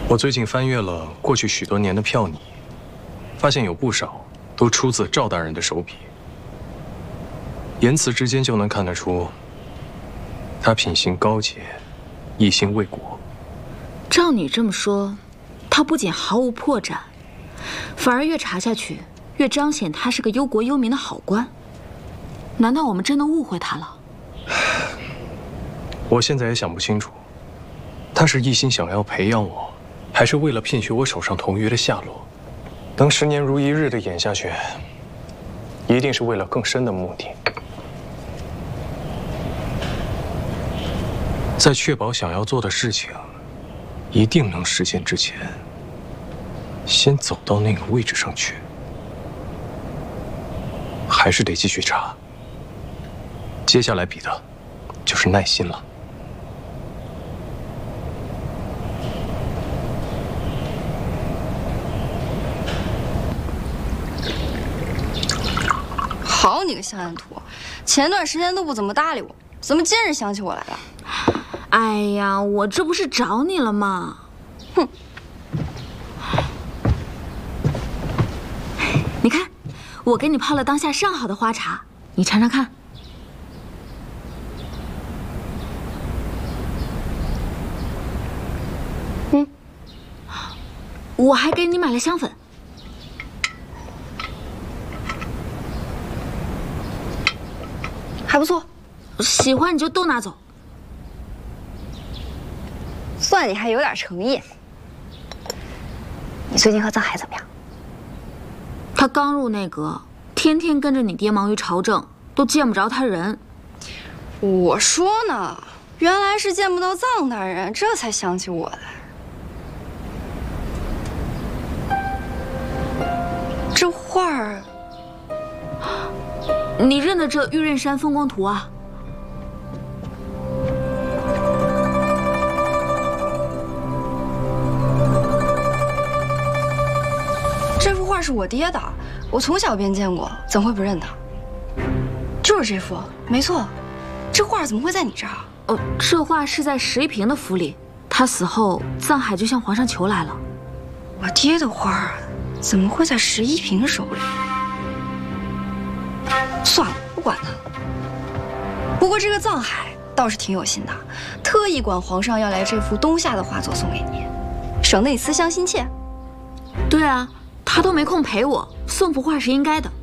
我最近翻阅了过去许多年的票拟，发现有不少都出自赵大人的手笔，言辞之间就能看得出，他品行高洁，一心为国。 照你这么说，他不仅毫无破绽，反而越查下去越彰显他是个忧国忧民的好官。难道我们真的误会他了？ 我现在也想不清楚，他是一心想要培养我，还是为了骗取我手上铜鱼的下落？能10年如一日的演下去，一定是为了更深的目的。在确保想要做的事情一定能实现之前，先走到那个位置上去。还是得继续查。接下来比的就是耐心了。 好你个香烟土，前段时间都不怎么搭理我，怎么今日想起我来了？ 哎呀，我这不是找你了吗？ 哼！ 你看，我给你泡了当下上好的花茶，你尝尝看。我还给你买了香粉。 还不错， 喜欢你就都拿走。 算你还有点诚意。你最近和藏海怎么样？ 他刚入内阁，天天跟着你爹忙于朝政，都见不着他人。 我说呢，原来是见不到藏大人，这才想起我来。这画儿， 你认得这玉刃山风光图啊？ 这幅画是我爹的，我从小便见过，怎么会不认得？就是这幅，没错。这画怎么会在你这儿？ 这画是在石一平的府里，他死后，藏海就向皇上求来了。 我爹的画怎么会在石一平手里？算了，不管他。不过这个藏海倒是挺有心的，特意管皇上要来这幅冬夏的画作送给你，省得你思乡心切。 对啊，他都没空陪我，送幅画是应该的。